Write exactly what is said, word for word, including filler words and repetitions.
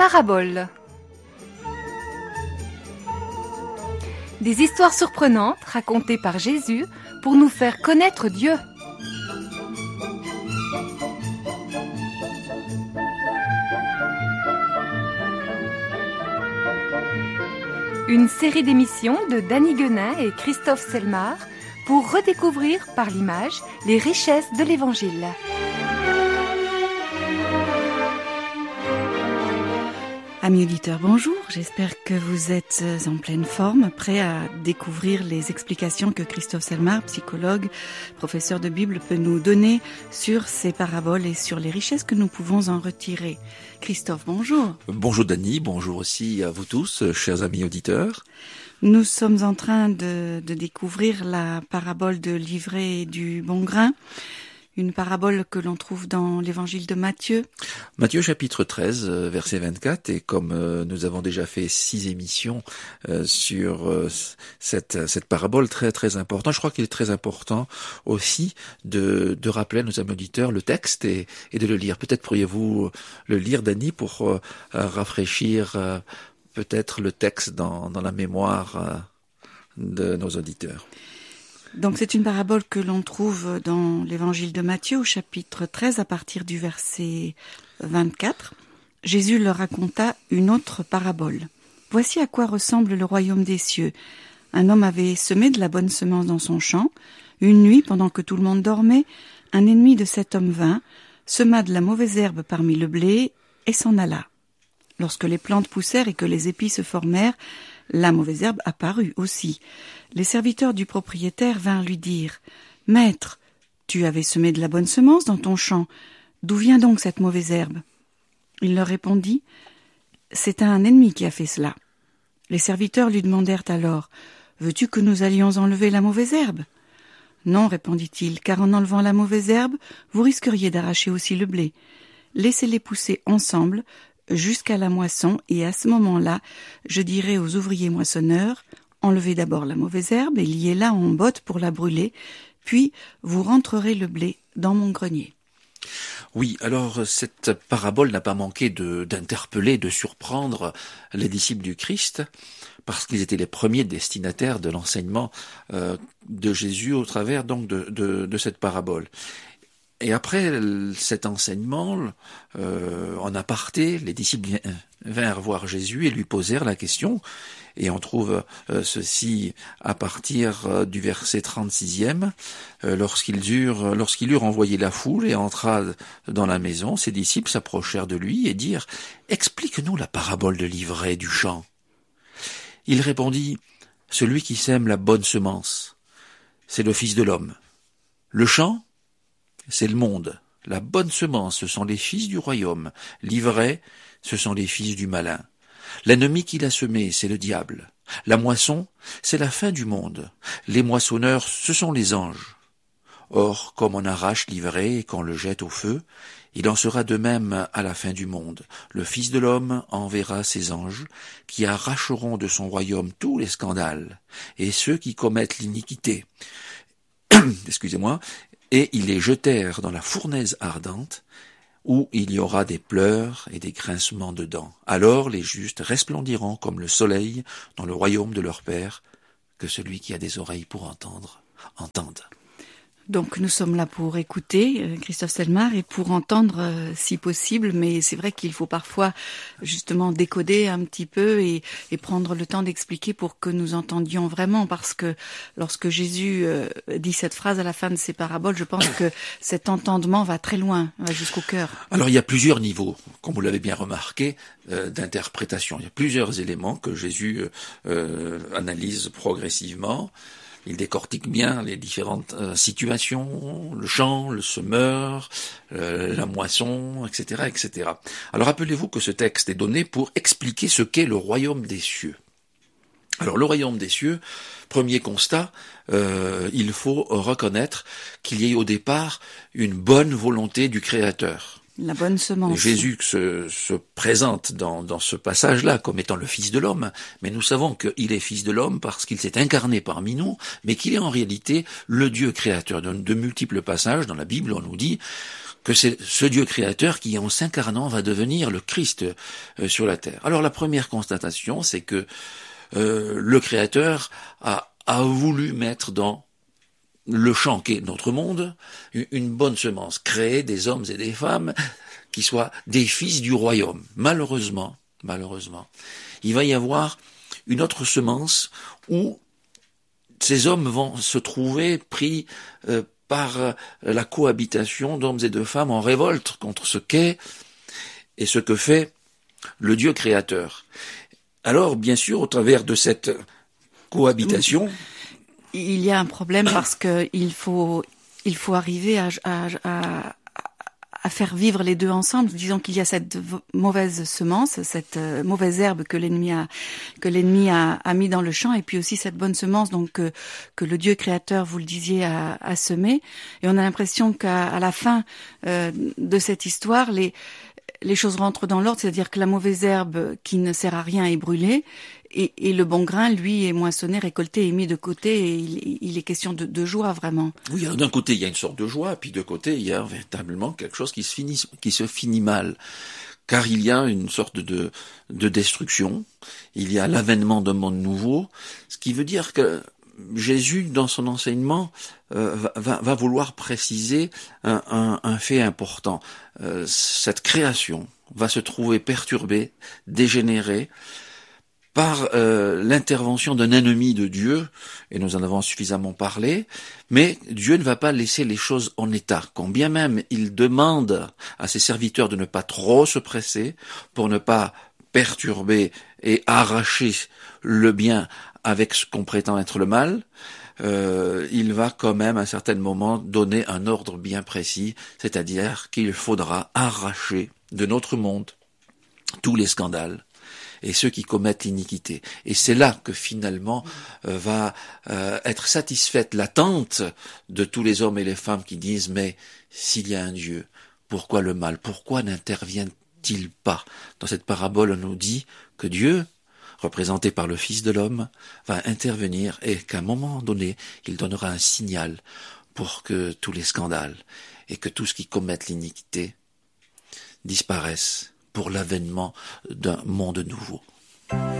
paraboles. Des histoires surprenantes racontées par Jésus pour nous faire connaître Dieu. Une série d'émissions de Dany Guenin et Christophe Selmar pour redécouvrir par l'image les richesses de l'Évangile. Amis auditeurs, bonjour. J'espère que vous êtes en pleine forme, prêts à découvrir les explications que Christophe Selmar, psychologue, professeur de Bible, peut nous donner sur ces paraboles et sur les richesses que nous pouvons en retirer. Christophe, bonjour. Bonjour Dany, bonjour aussi à vous tous, chers amis auditeurs. Nous sommes en train de, de découvrir la parabole de l'ivraie et du bon grain. Une parabole que l'on trouve dans l'évangile de Matthieu. Matthieu chapitre treize, verset vingt-quatre, et comme euh, nous avons déjà fait six émissions euh, sur euh, cette, cette parabole très très importante, je crois qu'il est très important aussi de, de rappeler à nos amis auditeurs le texte et, et de le lire. Peut-être pourriez-vous le lire, Dany, pour euh, rafraîchir euh, peut-être le texte dans, dans la mémoire euh, de nos auditeurs. Donc c'est une parabole que l'on trouve dans l'évangile de Matthieu au chapitre treize à partir du verset vingt-quatre. Jésus leur raconta une autre parabole. Voici à quoi ressemble le royaume des cieux. Un homme avait semé de la bonne semence dans son champ. Une nuit, pendant que tout le monde dormait, un ennemi de cet homme vint, sema de la mauvaise herbe parmi le blé et s'en alla. Lorsque les plantes poussèrent et que les épis se formèrent, la mauvaise herbe apparut aussi. Les serviteurs du propriétaire vinrent lui dire « Maître, tu avais semé de la bonne semence dans ton champ. D'où vient donc cette mauvaise herbe ?» Il leur répondit « C'est un ennemi qui a fait cela. » Les serviteurs lui demandèrent alors « Veux-tu que nous allions enlever la mauvaise herbe ?» « Non, répondit-il, car en enlevant la mauvaise herbe, vous risqueriez d'arracher aussi le blé. Laissez-les pousser ensemble jusqu'à la moisson, et à ce moment-là, je dirai aux ouvriers moissonneurs, enlevez d'abord la mauvaise herbe et liez-la en botte pour la brûler, puis vous rentrerez le blé dans mon grenier. Oui, alors cette parabole n'a pas manqué de, d'interpeller, de surprendre les disciples du Christ, parce qu'ils étaient les premiers destinataires de l'enseignement euh, de Jésus au travers donc de, de, de cette parabole. Et après cet enseignement, euh, en aparté, les disciples vinrent voir Jésus et lui posèrent la question. Et on trouve euh, ceci à partir euh, du verset trente-sixième. Euh, lorsqu'ils eurent, lorsqu'il eut renvoyé la foule et entra dans la maison, ses disciples s'approchèrent de lui et dirent « Explique-nous la parabole de l'ivraie du champ. » Il répondit « Celui qui sème la bonne semence, c'est le Fils de l'homme. Le champ, c'est le monde. La bonne semence, ce sont les fils du royaume. L'ivraie, ce sont les fils du malin. L'ennemi qui l'a semé, c'est le diable. La moisson, c'est la fin du monde. Les moissonneurs, ce sont les anges. Or, comme on arrache l'ivraie et qu'on le jette au feu, il en sera de même à la fin du monde. Le Fils de l'homme enverra ses anges, qui arracheront de son royaume tous les scandales, et ceux qui commettent l'iniquité. Excusez-moi. Et ils les jetèrent dans la fournaise ardente, où il y aura des pleurs et des grincements de dents. Alors les justes resplendiront comme le soleil dans le royaume de leur Père. Que celui qui a des oreilles pour entendre, entende. Donc nous sommes là pour écouter Christophe Selmar et pour entendre euh, si possible, mais c'est vrai qu'il faut parfois justement décoder un petit peu et, et prendre le temps d'expliquer pour que nous entendions vraiment, parce que lorsque Jésus euh, dit cette phrase à la fin de ses paraboles, je pense que cet entendement va très loin, va jusqu'au cœur. Alors il y a plusieurs niveaux, comme vous l'avez bien remarqué, euh, d'interprétation. Il y a plusieurs éléments que Jésus euh, analyse progressivement. Il décortique bien les différentes euh, situations, le champ, le semeur, euh, la moisson, et cetera, et cetera. Alors rappelez-vous que ce texte est donné pour expliquer ce qu'est le royaume des cieux. Alors le royaume des cieux, premier constat, euh, il faut reconnaître qu'il y ait au départ une bonne volonté du Créateur. La bonne semence. Jésus se, se présente dans, dans ce passage-là comme étant le Fils de l'homme, mais nous savons qu'il est Fils de l'homme parce qu'il s'est incarné parmi nous, mais qu'il est en réalité le Dieu créateur. Dans de multiples passages dans la Bible, on nous dit que c'est ce Dieu créateur qui, en s'incarnant, va devenir le Christ euh, sur la terre. Alors la première constatation, c'est que euh, le Créateur a, a voulu mettre dans le champ qu'est notre monde une bonne semence, créer des hommes et des femmes qui soient des fils du royaume. Malheureusement, malheureusement, il va y avoir une autre semence où ces hommes vont se trouver pris euh, par la cohabitation d'hommes et de femmes en révolte contre ce qu'est et ce que fait le Dieu créateur. Alors, bien sûr, au travers de cette cohabitation, il y a un problème parce que il faut il faut arriver à, à, à, à faire vivre les deux ensemble. Disons qu'il y a cette mauvaise semence, cette euh, mauvaise herbe que l'ennemi a que l'ennemi a, a mis dans le champ, et puis aussi cette bonne semence donc que, que le Dieu créateur, vous le disiez, a, a semé. Et on a l'impression qu'à à la fin euh, de cette histoire, les les choses rentrent dans l'ordre, c'est-à-dire que la mauvaise herbe qui ne sert à rien est brûlée, et, et le bon grain, lui, est moissonné, récolté et mis de côté, et il, il est question de, de joie, vraiment. Oui, d'un côté, il y a une sorte de joie, puis de côté, il y a véritablement quelque chose qui se finit, qui se finit mal. Car il y a une sorte de, de destruction, il y a l'avènement d'un monde nouveau, ce qui veut dire que Jésus, dans son enseignement, euh, va, va, va vouloir préciser un, un, un fait important. Euh, cette création va se trouver perturbée, dégénérée, par euh, l'intervention d'un ennemi de Dieu, et nous en avons suffisamment parlé, mais Dieu ne va pas laisser les choses en état, quand bien même il demande à ses serviteurs de ne pas trop se presser, pour ne pas perturber et arracher le bien avec ce qu'on prétend être le mal. Euh, il va quand même à un certain moment donner un ordre bien précis, c'est-à-dire qu'il faudra arracher de notre monde tous les scandales et ceux qui commettent l'iniquité. Et c'est là que finalement euh, va euh, être satisfaite l'attente de tous les hommes et les femmes qui disent « Mais s'il y a un Dieu, pourquoi le mal? Pourquoi n'intervient-il pas ?» Dans cette parabole, on nous dit que Dieu, représenté par le Fils de l'homme, va intervenir et qu'à un moment donné, il donnera un signal pour que tous les scandales et que tout ce qui commettent l'iniquité disparaissent pour l'avènement d'un monde nouveau.